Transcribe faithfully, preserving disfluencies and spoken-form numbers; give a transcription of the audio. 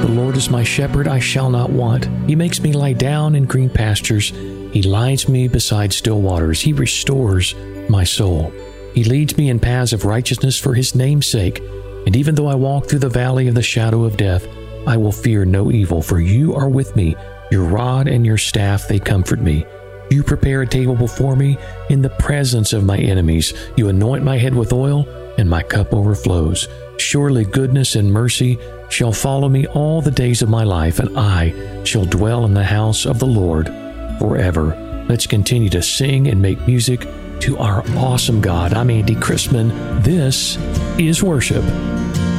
The Lord is my shepherd, I shall not want. He makes me lie down in green pastures. He lights me beside still waters. He restores my soul. He leads me in paths of righteousness for his name's sake. And even though I walk through the valley of the shadow of death, I will fear no evil, for you are with me. Your rod and your staff, they comfort me. You prepare a table before me in the presence of my enemies. You anoint my head with oil, and my cup overflows. Surely goodness and mercy shall follow me all the days of my life, and I shall dwell in the house of the Lord forever. Let's continue to sing and make music to our awesome God. I'm Andy Christman. This is worship.